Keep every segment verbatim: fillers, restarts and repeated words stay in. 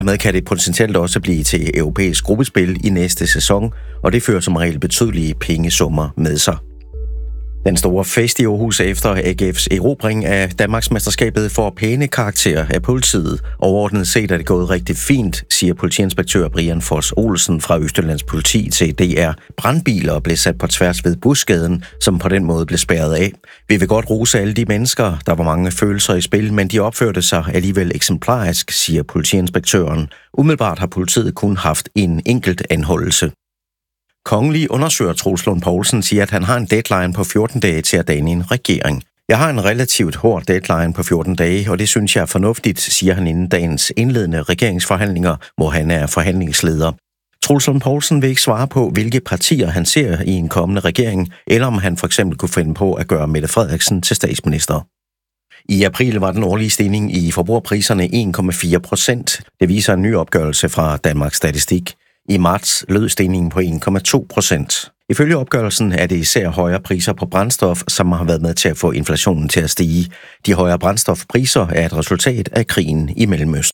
Dermed kan det potentielt også blive til europæisk gruppespil i næste sæson, og det fører som regel betydelige pengesummer med sig. Den store fest i Aarhus efter A G F's erobring af Danmarksmesterskabet får pæne karakterer af politiet. Overordnet set er det gået rigtig fint, siger politiinspektør Brian Foss Olsen fra Østjyllands Politi til D R. Brandbiler blev sat på tværs ved busgaden, som på den måde blev spærret af. Vi vil godt rose alle de mennesker, der var mange følelser i spil, men de opførte sig alligevel eksemplarisk, siger politiinspektøren. Umiddelbart har politiet kun haft en enkelt anholdelse. Kongelig undersøger Troels Lund Poulsen siger, at han har en deadline på fjorten dage til at danne en regering. Jeg har en relativt hård deadline på fjorten dage, og det synes jeg er fornuftigt, siger han inden dagens indledende regeringsforhandlinger, hvor han er forhandlingsleder. Troels Lund Poulsen vil ikke svare på, hvilke partier han ser i en kommende regering, eller om han for eksempel kunne finde på at gøre Mette Frederiksen til statsminister. I april var den årlige stigning i forbrugerpriserne en komma fire procent. Det viser en ny opgørelse fra Danmarks Statistik. I marts lød stigningen på en komma to procent. Ifølge opgørelsen er det især højere priser på brændstof, som har været med til at få inflationen til at stige. De højere brændstofpriser er et resultat af krigen i Mellemøsten.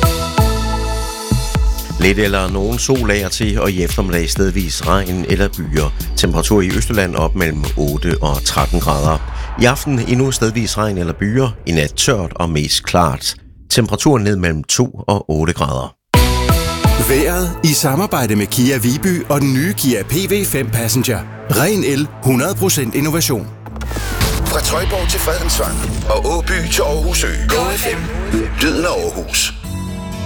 Lidt eller nogen sol af og til, og i eftermiddag stedvis regn eller byer. Temperatur i Østjylland op mellem otte og tretten grader. I aften endnu stedvis regn eller byer. I nat tørt og mest klart. Temperaturen ned mellem to og otte grader. Vejret i samarbejde med Kia Viby og den nye Kia P V fem Passenger. Ren el, hundrede procent innovation. Fra Trøjborg til Fredensvang og Åby til Aarhus Ø. Go F M. Lyden af Aarhus.